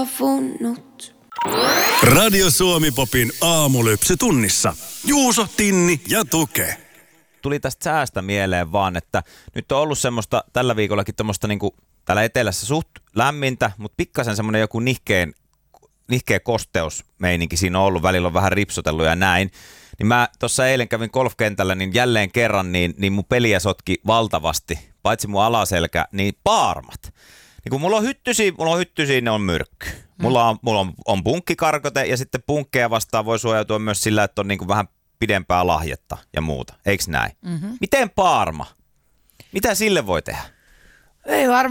Radio Suomi Popin aamulypsy tunnissa. Juuso, Tinni ja Tuke. Tuli tästä säästä mieleen vaan, että nyt on ollut semmoista tällä viikollakin tuommoista niinku täällä etelässä suht lämmintä, mutta pikkasen semmoinen joku nihkeä kosteusmeininki siinä on ollut. Välillä on vähän ripsutellut ja näin. Niin mä tuossa eilen kävin golfkentällä, niin jälleen kerran niin mun peliä sotki valtavasti, paitsi mun alaselkä, niin paarmat. Niin kun mulla on hyttysiä, ne on myrkky. Mulla on punkkikarkote ja sitten punkkeja vastaan voi suojautua myös sillä, että on niin kuin vähän pidempää lahjetta ja muuta. Eiks näin? Mm-hmm. Miten paarma? Mitä sille voi tehdä? Ei varmaan.